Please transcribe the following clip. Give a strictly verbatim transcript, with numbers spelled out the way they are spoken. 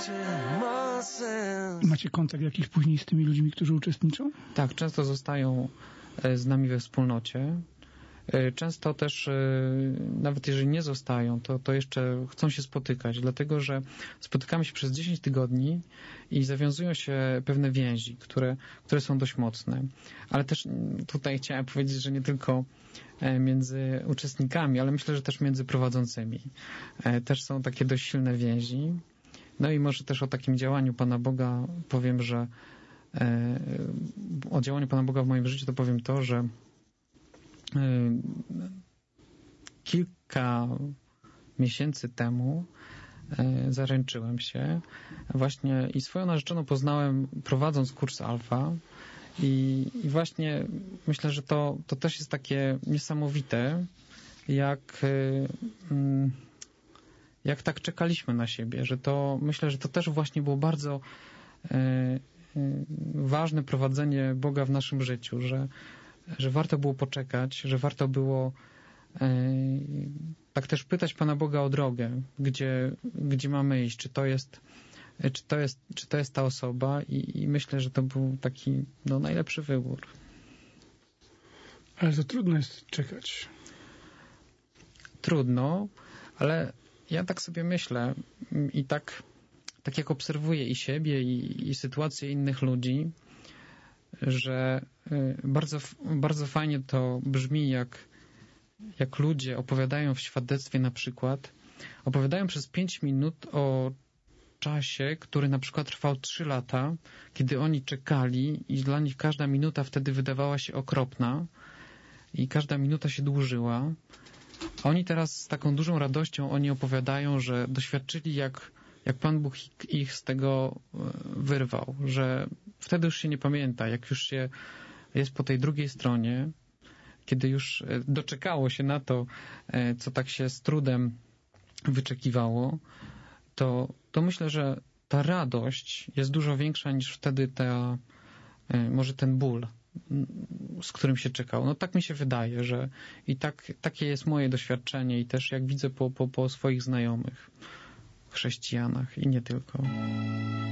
Macie kontakt jakiś później z tymi ludźmi, którzy uczestniczą? Tak, często zostają z nami we wspólnocie. Często też, nawet jeżeli nie zostają, to, to jeszcze chcą się spotykać, dlatego że spotykamy się przez dziesięć tygodni i zawiązują się pewne więzi, które, które są dość mocne. Ale też tutaj chciałem powiedzieć, że nie tylko między uczestnikami, ale myślę, że też między prowadzącymi. Też są takie dość silne więzi. No i może też o takim działaniu Pana Boga powiem, że o działaniu Pana Boga w moim życiu to powiem to, że kilka miesięcy temu zaręczyłem się właśnie i swoją narzeczoną poznałem prowadząc kurs Alfa i, i właśnie myślę, że to, to też jest takie niesamowite, jak jak tak czekaliśmy na siebie, że to myślę, że to też właśnie było bardzo ważne prowadzenie Boga w naszym życiu, że że warto było poczekać, że warto było e, tak też pytać Pana Boga o drogę, gdzie, gdzie mamy iść, czy to jest, czy to jest, czy to jest ta osoba i, i myślę, że to był taki no, najlepszy wybór. Ale to trudno jest czekać. Trudno, ale ja tak sobie myślę i tak, tak jak obserwuję i siebie, i, i sytuację innych ludzi, że bardzo, bardzo fajnie to brzmi, jak, jak ludzie opowiadają w świadectwie na przykład, opowiadają przez pięć minut o czasie, który na przykład trwał trzy lata, kiedy oni czekali i dla nich każda minuta wtedy wydawała się okropna i każda minuta się dłużyła. A oni teraz z taką dużą radością oni opowiadają, że doświadczyli, jak jak Pan Bóg ich z tego wyrwał, że wtedy już się nie pamięta, jak już się jest po tej drugiej stronie, kiedy już doczekało się na to, co tak się z trudem wyczekiwało, to, to myślę, że ta radość jest dużo większa niż wtedy ta, może ten ból, z którym się czekało. No tak mi się wydaje, że i tak, takie jest moje doświadczenie i też jak widzę po, po, po swoich znajomych chrześcijanach i nie tylko.